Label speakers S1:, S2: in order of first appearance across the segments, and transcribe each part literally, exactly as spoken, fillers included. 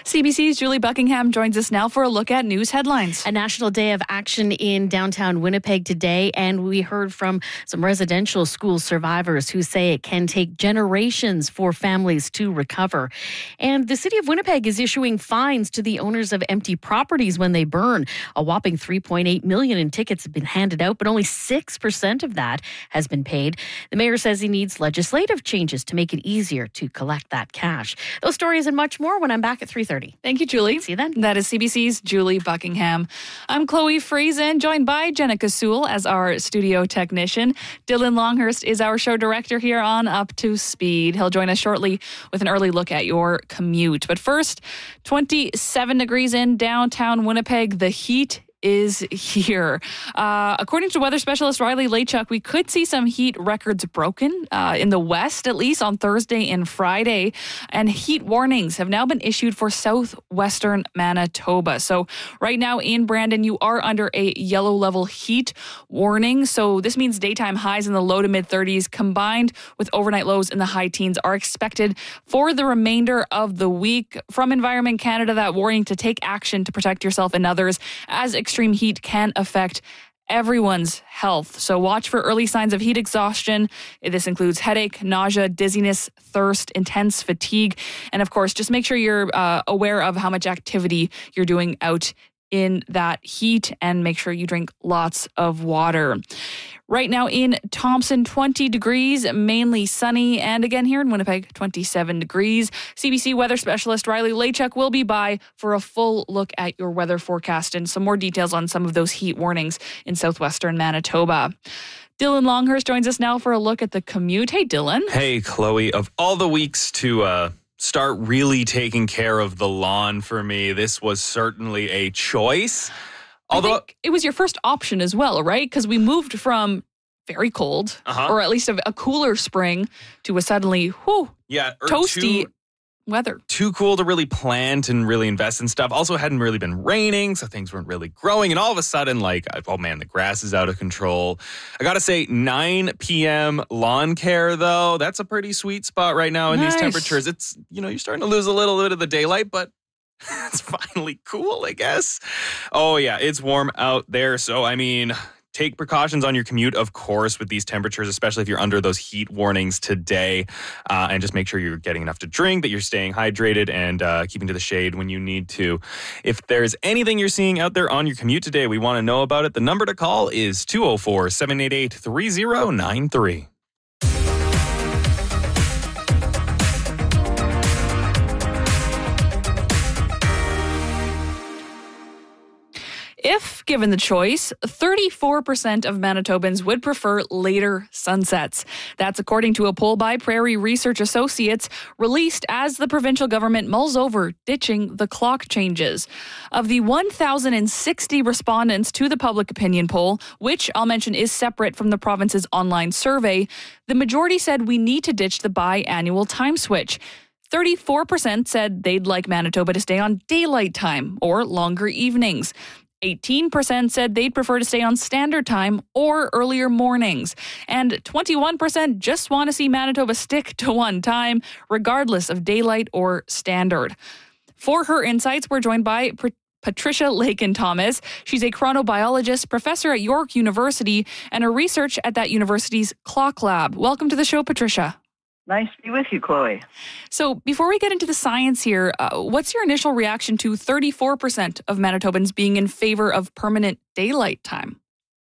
S1: C B C's Julie Buckingham joins us now for a look at news headlines.
S2: A national day of action in downtown Winnipeg today, and we heard from some residential school survivors who say it can take generations for families to recover. And the city of Winnipeg is issuing fines to the owners of empty properties when they burn. A whopping three point eight million dollars in tickets have been handed out, but only six percent of that has been paid. The mayor says he needs legislative changes to make it easier to collect that cash. Those stories and much more when I'm back at three thirty.
S1: Thank you, Julie.
S2: See you then.
S1: That is C B C's Julie Buckingham. I'm Chloe Friesen, joined by Jenica Sewell as our studio technician. Dylan Longhurst is our show director here on Up to Speed. He'll join us shortly with an early look at your commute. But first, twenty-seven degrees in downtown Winnipeg. The heat is here. Uh, according to weather specialist Riley Lachuk, we could see some heat records broken uh, in the west, at least on Thursday and Friday. And heat warnings have now been issued for southwestern Manitoba. So right now in Brandon, you are under a yellow level heat warning. So this means daytime highs in the low to mid thirties combined with overnight lows in the high teens are expected for the remainder of the week. From Environment Canada, that warning to take action to protect yourself and others as extreme heat can affect everyone's health. So watch for early signs of heat exhaustion. This includes headache, nausea, dizziness, thirst, intense fatigue. And of course, just make sure you're uh, aware of how much activity you're doing out in that heat and make sure you drink lots of water. Right now in Thompson, twenty degrees, mainly sunny. And again here in Winnipeg, twenty-seven degrees. C B C weather specialist Riley Lachuk will be by for a full look at your weather forecast and some more details on some of those heat warnings in southwestern Manitoba. Dylan Longhurst joins us now for a look at the commute. Hey, Dylan.
S3: Hey, Chloe. Of all the weeks to uh, start really taking care of the lawn for me, this was certainly a choice.
S1: Although I think it was your first option as well, right? Because we moved from very cold,
S3: uh-huh.
S1: or at least a, a cooler spring, to a suddenly, whew,
S3: yeah,
S1: toasty
S3: too,
S1: weather.
S3: Too cool to really plant and really invest in stuff. Also, it hadn't really been raining, so things weren't really growing. And all of a sudden, like, oh man, the grass is out of control. I gotta say, nine p.m. lawn care, though, that's a pretty sweet spot right now in
S1: Nice.
S3: these temperatures. It's, you know, you're starting to lose a little bit of the daylight, but it's finally cool, I guess. Oh, yeah, it's warm out there. So, I mean, take precautions on your commute, of course, with these temperatures, especially if you're under those heat warnings today. Uh, and just make sure you're getting enough to drink, that you're staying hydrated, and uh, keeping to the shade when you need to. If there's anything you're seeing out there on your commute today, we want to know about it. The number to call is two oh four, seven eight eight, three oh nine three.
S1: If given the choice, thirty-four percent of Manitobans would prefer later sunsets. That's according to a poll by Prairie Research Associates released as the provincial government mulls over ditching the clock changes. Of the one thousand sixty respondents to the public opinion poll, which I'll mention is separate from the province's online survey, the majority said we need to ditch the biannual time switch. thirty-four percent said they'd like Manitoba to stay on daylight time or longer evenings. eighteen percent said they'd prefer to stay on standard time or earlier mornings. And twenty-one percent just want to see Manitoba stick to one time, regardless of daylight or standard. For her insights, we're joined by Pr- Patricia Lakin-Thomas. She's a chronobiologist, professor at York University, and a research at that university's Clock Lab. Welcome to the show, Patricia.
S4: Nice to be with you, Chloe.
S1: So before we get into the science here, uh, what's your initial reaction to thirty-four percent of Manitobans being in favor of permanent daylight time?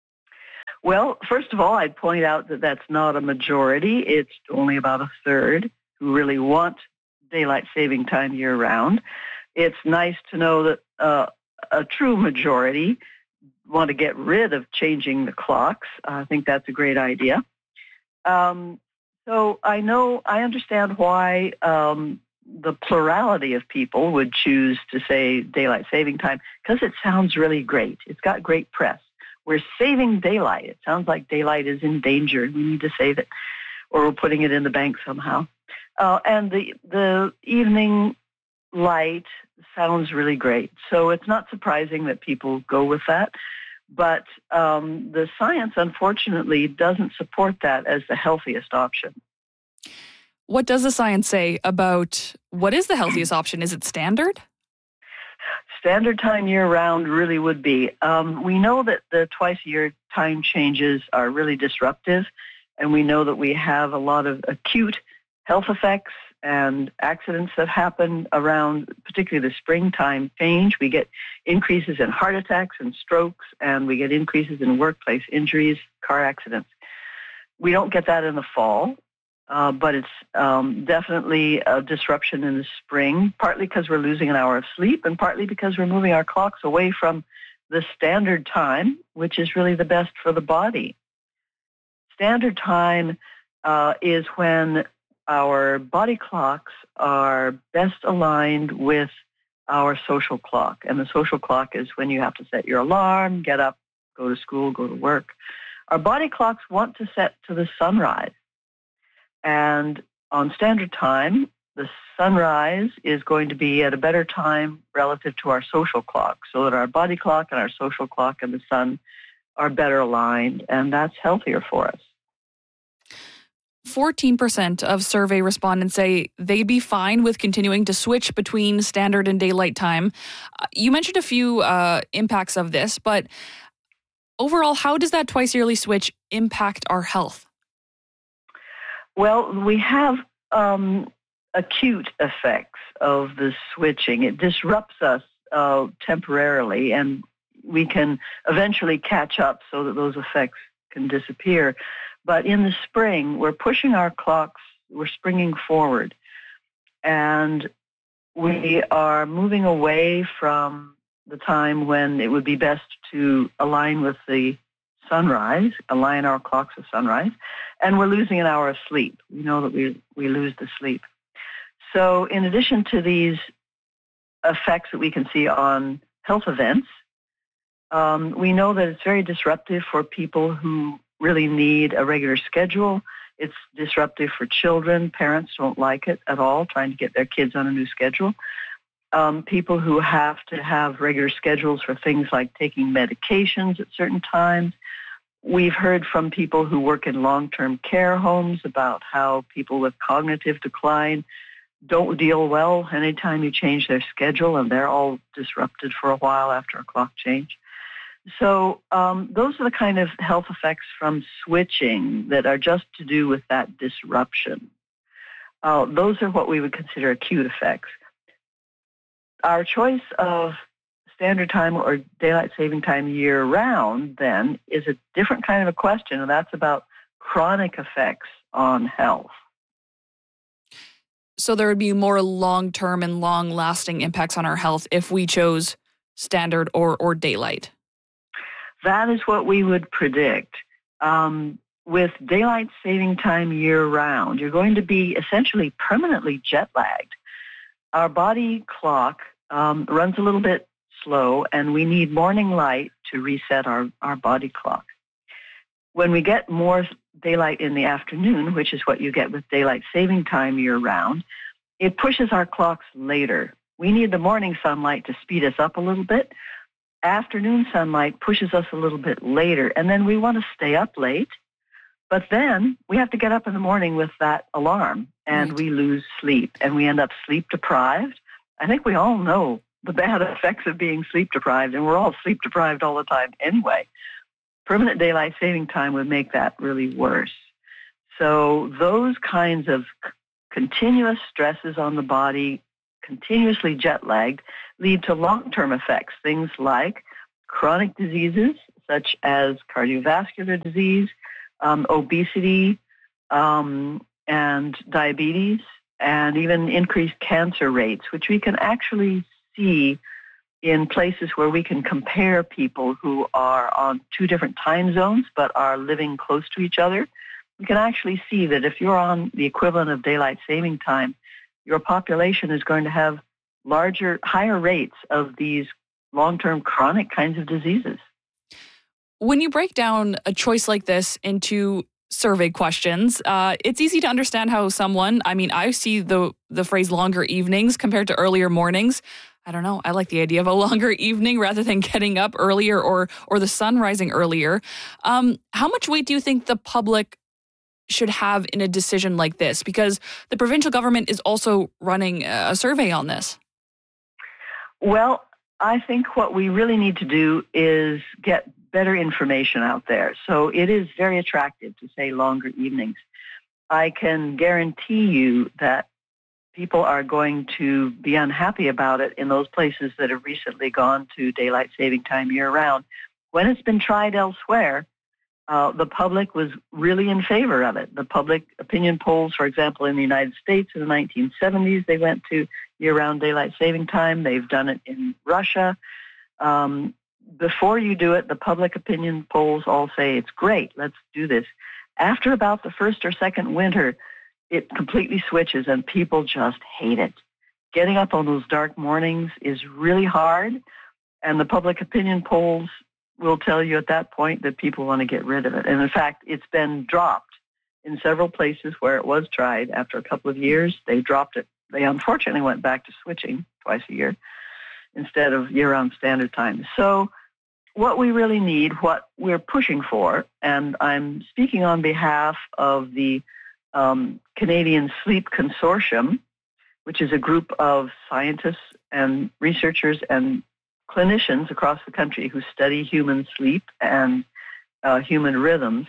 S4: Well, first of all, I'd point out that that's not a majority. It's only about a third who really want daylight saving time year-round. It's nice to know that uh, a true majority want to get rid of changing the clocks. I think that's a great idea. Um, So I know, I understand why um, the plurality of people would choose to say daylight saving time, because it sounds really great. It's got great press. We're saving daylight. It sounds like daylight is endangered. We need to save it, or we're putting it in the bank somehow. Uh, and the the evening light sounds really great. So it's not surprising that people go with that. But um, the science, unfortunately, doesn't support that as the healthiest option.
S1: What does the science say about what is the healthiest option? Is it standard?
S4: Standard time year-round really would be. Um, we know that the twice-a-year time changes are really disruptive, and we know that we have a lot of acute health effects and accidents that happen around particularly the springtime change. We get increases in heart attacks and strokes, and we get increases in workplace injuries, car accidents. We don't get that in the fall. Uh, but it's um, definitely a disruption in the spring, partly because we're losing an hour of sleep and partly because we're moving our clocks away from the standard time, which is really the best for the body. Standard time uh, is when our body clocks are best aligned with our social clock. And the social clock is when you have to set your alarm, get up, go to school, go to work. Our body clocks want to set to the sunrise. And on standard time, the sunrise is going to be at a better time relative to our social clock, so that our body clock and our social clock and the sun are better aligned, and that's healthier for us.
S1: fourteen percent of survey respondents say they'd be fine with continuing to switch between standard and daylight time. Uh, you mentioned a few uh, impacts of this, but overall, how does that twice yearly switch impact our health?
S4: Well, we have um, acute effects of the switching. It disrupts us uh, temporarily, and we can eventually catch up so that those effects can disappear. But in the spring, we're pushing our clocks, we're springing forward, and we are moving away from the time when it would be best to align with the sunrise, align our clocks with sunrise, and we're losing an hour of sleep. We know that we, we lose the sleep. So in addition to these effects that we can see on health events, um, we know that it's very disruptive for people who really need a regular schedule. It's disruptive for children. Parents don't like it at all, trying to get their kids on a new schedule. Um, people who have to have regular schedules for things like taking medications at certain times. We've heard from people who work in long-term care homes about how people with cognitive decline don't deal well anytime you change their schedule, and they're all disrupted for a while after a clock change. So um, those are the kind of health effects from switching that are just to do with that disruption. Uh, those are what we would consider acute effects. Our choice of standard time or daylight saving time year-round, then, is a different kind of a question, and that's about chronic effects on health.
S1: So there would be more long-term and long-lasting impacts on our health if we chose standard or, or daylight.
S4: That is what we would predict. Um, with daylight saving time year-round, you're going to be essentially permanently jet-lagged. Our body clock um, runs a little bit slow, and we need morning light to reset our, our body clock. When we get more daylight in the afternoon, which is what you get with daylight saving time year-round, it pushes our clocks later. We need the morning sunlight to speed us up a little bit. Afternoon sunlight pushes us a little bit later, and then we want to stay up late, but then we have to get up in the morning with that alarm, and right. we lose sleep, and we end up sleep deprived. I think we all know the bad effects of being sleep deprived, and we're all sleep deprived all the time anyway. Permanent daylight saving time would make that really worse. So those kinds of c- continuous stresses on the body, continuously jet-lagged, lead to long-term effects, things like chronic diseases such as cardiovascular disease, um, obesity, um, and diabetes, and even increased cancer rates, which we can actually see in places where we can compare people who are on two different time zones but are living close to each other. We can actually see that if you're on the equivalent of daylight saving time, your population is going to have larger, higher rates of these long-term chronic kinds of diseases.
S1: When you break down a choice like this into survey questions, uh, it's easy to understand how someone, I mean, I see the the phrase longer evenings compared to earlier mornings. I don't know. I like the idea of a longer evening rather than getting up earlier or or the sun rising earlier. Um, how much weight do you think the public should have in a decision like this? Because the provincial government is also running a survey on this.
S4: Well, I think what we really need to do is get better information out there. So it is very attractive to say longer evenings. I can guarantee you that people are going to be unhappy about it in those places that have recently gone to daylight saving time year-round. When it's been tried elsewhere, uh, the public was really in favor of it. The public opinion polls, for example, in the United States in the nineteen seventies, they went to year-round daylight saving time. They've done it in Russia. Um, before you do it, the public opinion polls all say it's great, let's do this. After about the first or second winter, it completely switches and people just hate it. Getting up on those dark mornings is really hard, and the public opinion polls will tell you at that point that people want to get rid of it. And in fact, it's been dropped in several places where it was tried. After a couple of years, they dropped it. They unfortunately went back to switching twice a year instead of year-round standard time. So what we really need, what we're pushing for, and I'm speaking on behalf of the um, Canadian Sleep Consortium, which is a group of scientists and researchers and clinicians across the country who study human sleep and uh, human rhythms.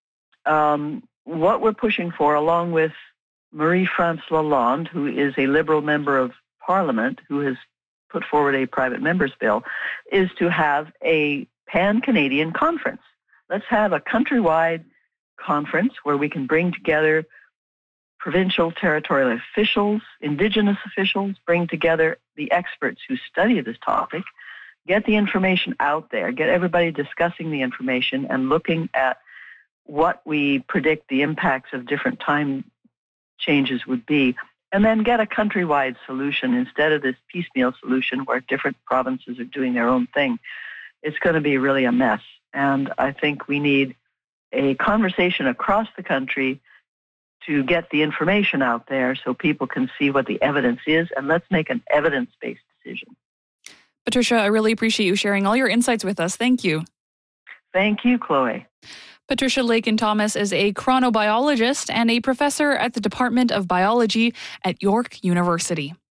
S4: Um, what we're pushing for, along with Marie-France Lalonde, who is a Liberal member of Parliament, who has put forward a private member's bill, is to have a pan-Canadian conference. Let's have a countrywide conference where we can bring together provincial, territorial officials, Indigenous officials, bring together the experts who study this topic, get the information out there, get everybody discussing the information and looking at what we predict the impacts of different time changes would be, and then get a countrywide solution instead of this piecemeal solution where different provinces are doing their own thing. It's going to be really a mess. And I think we need a conversation across the country to get the information out there so people can see what the evidence is, and let's make an evidence-based decision.
S1: Patricia, I really appreciate you sharing all your insights with us. Thank you.
S4: Thank you, Chloe.
S1: Patricia Lakin-Thomas is a chronobiologist and a professor at the Department of Biology at York University.